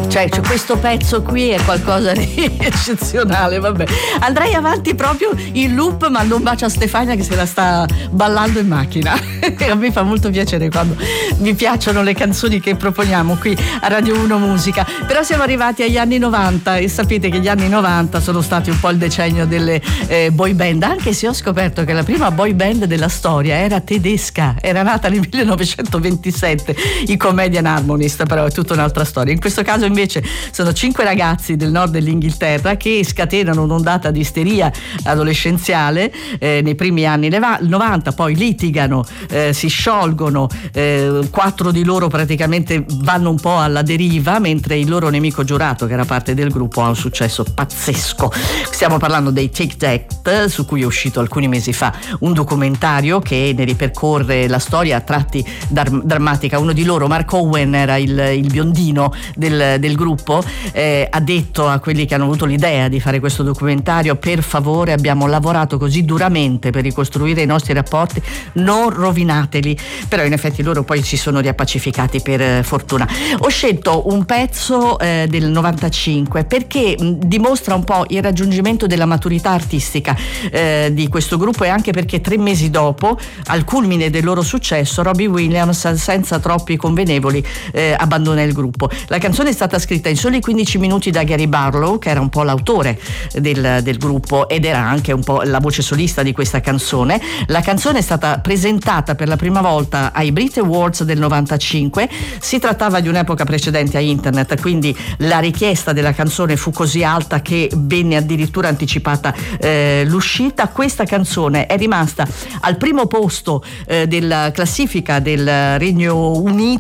Cioè questo pezzo qui è qualcosa di eccezionale, vabbè. Andrei avanti proprio in loop, ma non bacia Stefania che se la sta ballando in macchina. A me fa molto piacere quando mi piacciono le canzoni che proponiamo qui a Radio 1 Musica. Però siamo arrivati agli anni 90 e sapete che gli anni 90 sono stati un po' il decennio delle boy band, anche se ho scoperto che la prima boy band della storia era tedesca, era nata nel 1927, i Comedian Harmonist, però è tutta un'altra storia. In questo caso invece sono 5 ragazzi del nord dell'Inghilterra che scatenano un'ondata di isteria adolescenziale nei primi anni 90, poi litigano, si sciolgono, 4 di loro praticamente vanno un po' alla deriva, mentre il loro nemico giurato, che era parte del gruppo, ha un successo pazzesco. Stiamo parlando dei Take That, su cui è uscito alcuni mesi fa un documentario che ne ripercorre la storia a tratti drammatica. Uno di loro, Mark Owen, era il biondino del gruppo, ha detto a quelli che hanno avuto l'idea di fare questo documentario: per favore, abbiamo lavorato così duramente per ricostruire i nostri rapporti, non rovinateli. Però in effetti loro poi si sono riappacificati, per fortuna. Ho scelto un pezzo del 95 perché dimostra un po' il raggiungimento della maturità artistica di questo gruppo, e anche perché 3 mesi dopo, al culmine del loro successo, Robbie Williams, senza troppi convenevoli, abbandona il gruppo. La canzone è stata scritta in soli 15 minuti da Gary Barlow, che era un po' l'autore del gruppo ed era anche un po' la voce solista di questa canzone. La canzone è stata presentata per la prima volta ai Brit Awards del 95. Si trattava di un'epoca precedente a internet, quindi la richiesta della canzone fu così alta che venne addirittura anticipata l'uscita. Questa canzone è rimasta al primo posto della classifica del Regno Unito